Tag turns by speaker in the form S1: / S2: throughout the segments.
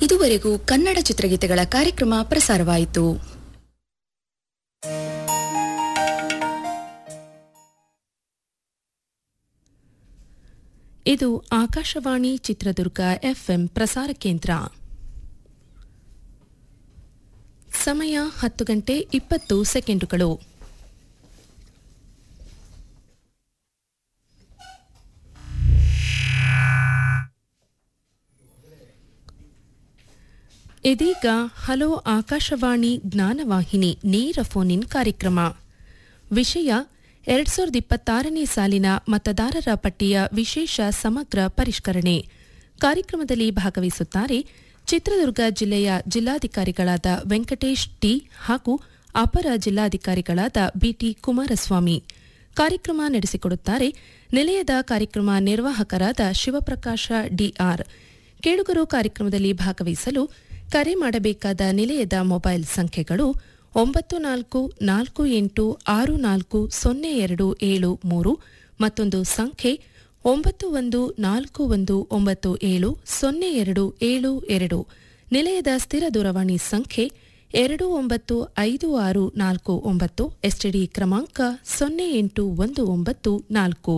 S1: ಇದುವರೆಗೂ ಕನ್ನಡ ಚಿತ್ರಗೀತೆಗಳ ಕಾರ್ಯಕ್ರಮ ಪ್ರಸಾರವಾಯಿತು.
S2: ಇದು ಆಕಾಶವಾಣಿ ಚಿತ್ರದುರ್ಗ ಎಫ್ಎಂ ಪ್ರಸಾರ ಕೇಂದ್ರ. ಸಮಯ 10:20. ಇದೀಗ ಹಲೋ ಆಕಾಶವಾಣಿ ಜ್ಞಾನವಾಹಿನಿ ನೇರ ಫೋನ್ ಇನ್ ಕಾರ್ಯಕ್ರಮ. ವಿಷಯ 2026ನೇ ಸಾಲಿನ ಮತದಾರರ ಪಟ್ಟಿಯ ವಿಶೇಷ ಸಮಗ್ರ ಪರಿಷ್ಕರಣೆ. ಕಾರ್ಯಕ್ರಮದಲ್ಲಿ ಭಾಗವಹಿಸುತ್ತಾರೆ ಚಿತ್ರದುರ್ಗ ಜಿಲ್ಲೆಯ ಜಿಲ್ಲಾಧಿಕಾರಿಗಳಾದ ವೆಂಕಟೇಶ್ ಟಿ ಹಾಗೂ ಅಪರ ಜಿಲ್ಲಾಧಿಕಾರಿಗಳಾದ ಬಿಟಿ ಕುಮಾರಸ್ವಾಮಿ. ಕಾರ್ಯಕ್ರಮ ನಡೆಸಿಕೊಡುತ್ತಾರೆ ನಿಲಯದ ಕಾರ್ಯಕ್ರಮ ನಿರ್ವಾಹಕರಾದ ಶಿವಪ್ರಕಾಶ ಡಿಆರ್. ಕೇಳುಗರು ಕಾರ್ಯಕ್ರಮದಲ್ಲಿ ಭಾಗವಹಿಸಲು ಕರೆ ಮಾಡಬೇಕಾದ ನಿಲಯದ ಮೊಬೈಲ್ ಸಂಖ್ಯೆಗಳು 9468640273 ಮತ್ತೊಂದು ಸಂಖ್ಯೆ 9141970272. ನಿಲಯದ ಸ್ಥಿರ ದೂರವಾಣಿ ಸಂಖ್ಯೆ 295649. ಎಸ್ಟಿಡಿ ಕ್ರಮಾಂಕ 08194.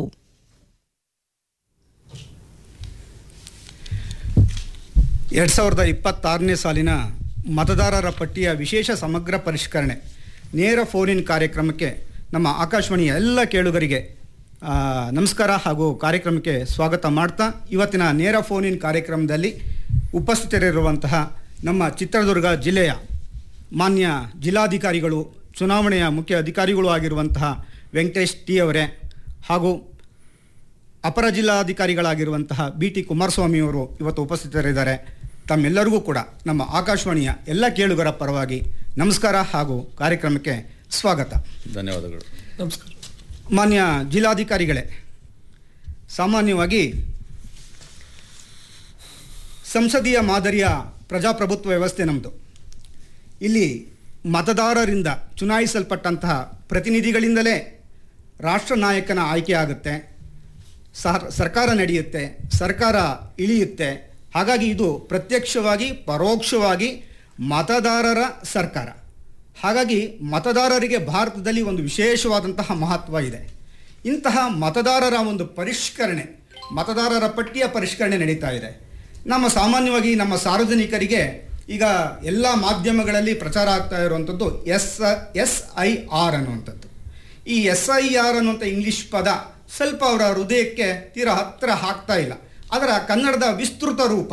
S3: 2026ನೇ ಸಾಲಿನ ಮತದಾರರ ಪಟ್ಟಿಯ ವಿಶೇಷ ಸಮಗ್ರ ಪರಿಷ್ಕರಣೆ ನೇರ ಫೋನ್ ಇನ್ ಕಾರ್ಯಕ್ರಮಕ್ಕೆ ನಮ್ಮ ಆಕಾಶವಾಣಿಯ ಎಲ್ಲ ಕೇಳುಗರಿಗೆ ನಮಸ್ಕಾರ ಹಾಗೂ ಕಾರ್ಯಕ್ರಮಕ್ಕೆ ಸ್ವಾಗತ ಮಾಡ್ತಾ, ಇವತ್ತಿನ ನೇರ ಫೋನ್ ಇನ್ ಕಾರ್ಯಕ್ರಮದಲ್ಲಿ ಉಪಸ್ಥಿತರಿರುವಂತಹ ನಮ್ಮ ಚಿತ್ರದುರ್ಗ ಜಿಲ್ಲೆಯ ಮಾನ್ಯ ಜಿಲ್ಲಾಧಿಕಾರಿಗಳು, ಚುನಾವಣೆಯ ಮುಖ್ಯ ಅಧಿಕಾರಿಗಳು ಆಗಿರುವಂತಹ ವೆಂಕಟೇಶ್ ಟಿ ಅವರೇ ಹಾಗೂ ಅಪರ ಜಿಲ್ಲಾಧಿಕಾರಿಗಳಾಗಿರುವಂತಹ ಬಿಟಿ ಕುಮಾರಸ್ವಾಮಿಯವರು ಇವತ್ತು ಉಪಸ್ಥಿತರಿದ್ದಾರೆ. ತಮ್ಮೆಲ್ಲರಿಗೂ ಕೂಡ ನಮ್ಮ ಆಕಾಶವಾಣಿಯ ಎಲ್ಲ ಕೇಳುಗರ ಪರವಾಗಿ ನಮಸ್ಕಾರ ಹಾಗೂ ಕಾರ್ಯಕ್ರಮಕ್ಕೆ ಸ್ವಾಗತ.
S4: ಧನ್ಯವಾದಗಳು.
S5: ನಮಸ್ಕಾರ.
S3: ಮಾನ್ಯ ಜಿಲ್ಲಾಧಿಕಾರಿಗಳೇ, ಸಾಮಾನ್ಯವಾಗಿ ಸಂಸದೀಯ ಮಾದರಿಯ ಪ್ರಜಾಪ್ರಭುತ್ವ ವ್ಯವಸ್ಥೆ ನಮ್ಮದು. ಇಲ್ಲಿ ಮತದಾರರಿಂದ ಚುನಾಯಿಸಲ್ಪಟ್ಟಂತಹ ಪ್ರತಿನಿಧಿಗಳಿಂದಲೇ ರಾಷ್ಟ್ರ ನಾಯಕನ ಆಯ್ಕೆ ಆಗುತ್ತೆ, ಸರ್ಕಾರ ನಡೆಯುತ್ತೆ, ಸರ್ಕಾರ ಇಳಿಯುತ್ತೆ. ಹಾಗಾಗಿ ಇದು ಪ್ರತ್ಯಕ್ಷವಾಗಿ ಪರೋಕ್ಷವಾಗಿ ಮತದಾರರ ಸರ್ಕಾರ. ಹಾಗಾಗಿ ಮತದಾರರಿಗೆ ಭಾರತದಲ್ಲಿ ಒಂದು ವಿಶೇಷವಾದಂತಹ ಮಹತ್ವ ಇದೆ. ಇಂತಹ ಮತದಾರರ ಒಂದು ಪರಿಷ್ಕರಣೆ, ಮತದಾರರ ಪಟ್ಟಿಯ ಪರಿಷ್ಕರಣೆ ನಡೀತಾ ಇದೆ. ಸಾಮಾನ್ಯವಾಗಿ ನಮ್ಮ ಸಾರ್ವಜನಿಕರಿಗೆ ಈಗ ಎಲ್ಲ ಮಾಧ್ಯಮಗಳಲ್ಲಿ ಪ್ರಚಾರ ಆಗ್ತಾ ಇರುವಂಥದ್ದು SIR ಅನ್ನುವಂಥದ್ದು. ಈ SIR ಅನ್ನುವಂಥ ಇಂಗ್ಲಿಷ್ ಪದ ಸ್ವಲ್ಪ ಅವರ ಹೃದಯಕ್ಕೆ ತೀರಾ ಹತ್ತಿರ ಆಗ್ತಾ ಇಲ್ಲ. ಅದರ ಕನ್ನಡದ ವಿಸ್ತೃತ ರೂಪ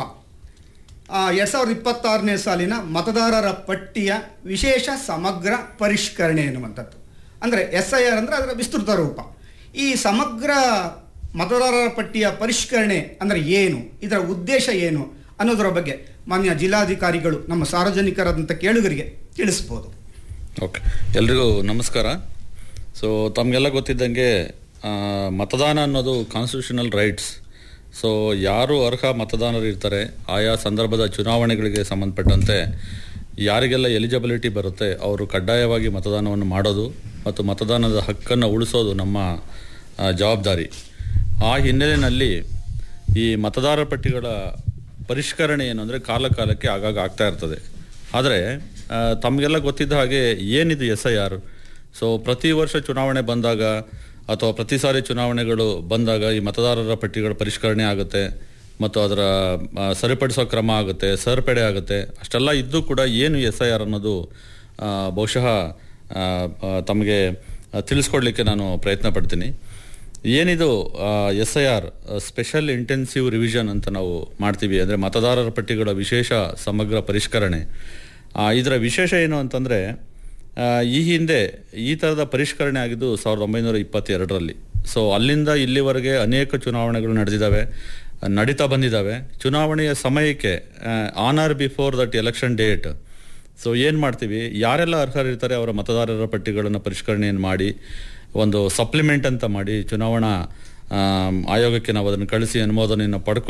S3: 2026ನೇ ಸಾಲಿನ ಮತದಾರರ ಪಟ್ಟಿಯ ವಿಶೇಷ ಸಮಗ್ರ ಪರಿಷ್ಕರಣೆ ಎನ್ನುವಂಥದ್ದು. ಅಂದರೆ SIR ಅಂದರೆ ಅದರ ವಿಸ್ತೃತ ರೂಪ. ಈ ಸಮಗ್ರ ಮತದಾರರ ಪಟ್ಟಿಯ ಪರಿಷ್ಕರಣೆ ಅಂದರೆ ಏನು, ಇದರ ಉದ್ದೇಶ ಏನು ಅನ್ನೋದರ ಬಗ್ಗೆ ಮಾನ್ಯ ಜಿಲ್ಲಾಧಿಕಾರಿಗಳು ನಮ್ಮ ಸಾರ್ವಜನಿಕರಾದಂಥ ಕೇಳುಗರಿಗೆ ತಿಳಿಸ್ಬೋದು.
S4: ಓಕೆ, ಎಲ್ರಿಗೂ ನಮಸ್ಕಾರ. ಸೊ ತಮಗೆಲ್ಲ ಗೊತ್ತಿದ್ದಂಗೆ ಮತದಾನ ಅನ್ನೋದು ಕಾನ್ಸ್ಟಿಟ್ಯೂಷನಲ್ ರೈಟ್ಸ್. ಸೊ ಯಾರು ಅರ್ಹ ಮತದಾರರು ಇರ್ತಾರೆ, ಆಯಾ ಸಂದರ್ಭದ ಚುನಾವಣೆಗಳಿಗೆ ಸಂಬಂಧಪಟ್ಟಂತೆ ಯಾರಿಗೆಲ್ಲ ಎಲಿಜಿಬಿಲಿಟಿ ಬರುತ್ತೆ ಅವರು ಕಡ್ಡಾಯವಾಗಿ ಮತದಾನವನ್ನು ಮಾಡೋದು ಮತ್ತು ಮತದಾನದ ಹಕ್ಕನ್ನು ಉಳಿಸೋದು ನಮ್ಮ ಜವಾಬ್ದಾರಿ. ಆ ಹಿನ್ನೆಲೆಯಲ್ಲಿ ಈ ಮತದಾರರ ಪಟ್ಟಿಗಳ ಪರಿಷ್ಕರಣೆ ಏನು ಅಂದರೆ ಕಾಲಕ್ಕೆ ಆಗಾಗ ಆಗ್ತಾ ಇರ್ತದೆ. ಆದರೆ ತಮಗೆಲ್ಲ ಗೊತ್ತಿದ್ದ ಹಾಗೆ ಏನಿದು SIR. ಸೊ ಪ್ರತಿ ವರ್ಷ ಚುನಾವಣೆ ಬಂದಾಗ ಅಥವಾ ಪ್ರತಿ ಸಾರಿ ಚುನಾವಣೆಗಳು ಬಂದಾಗ ಈ ಮತದಾರರ ಪಟ್ಟಿಗಳ ಪರಿಷ್ಕರಣೆ ಆಗುತ್ತೆ ಮತ್ತು ಅದರ ಸರಿಪಡಿಸೋ ಕ್ರಮ ಆಗುತ್ತೆ, ಸೇರ್ಪಡೆ ಆಗುತ್ತೆ. ಅಷ್ಟೆಲ್ಲ ಇದ್ದು ಕೂಡ ಏನು SIR ಅನ್ನೋದು ಬಹುಶಃ ತಮಗೆ ತಿಳಿಸ್ಕೊಡ್ಲಿಕ್ಕೆ ನಾನು ಪ್ರಯತ್ನ ಪಡ್ತೀನಿ. ಏನಿದು SIR ಸ್ಪೆಷಲ್ ಇಂಟೆನ್ಸಿವ್ ರಿವಿಷನ್ ಅಂತ ನಾವು ಮಾಡ್ತೀವಿ, ಅಂದರೆ ಮತದಾರರ ಪಟ್ಟಿಗಳ ವಿಶೇಷ ಸಮಗ್ರ ಪರಿಷ್ಕರಣೆ. ಇದರ ವಿಶೇಷ ಏನು ಅಂತಂದರೆ, ಈ ಹಿಂದೆ ಈ ಥರದ ಪರಿಷ್ಕರಣೆ ಆಗಿದ್ದು 1922ರಲ್ಲಿ. ಸೊ ಅಲ್ಲಿಂದ ಇಲ್ಲಿವರೆಗೆ ಅನೇಕ ಚುನಾವಣೆಗಳು ನಡೀತಾ ಬಂದಿದ್ದಾವೆ. ಚುನಾವಣೆಯ ಸಮಯಕ್ಕೆ on R before that election date so ಏನು ಮಾಡ್ತೀವಿ, ಯಾರೆಲ್ಲ ಅರ್ಹರಿರ್ತಾರೆ ಅವರ ಮತದಾರರ ಪಟ್ಟಿಗಳನ್ನು ಪರಿಷ್ಕರಣೆಯನ್ನು ಮಾಡಿ ಒಂದು ಸಪ್ಲಿಮೆಂಟ್ ಅಂತ ಮಾಡಿ ಚುನಾವಣಾ ಆಯೋಗಕ್ಕೆ ನಾವು ಅದನ್ನು ಕಳಿಸಿ ಅನುಮೋದನೆಯನ್ನು ಪಡ್ಕೊಂಡು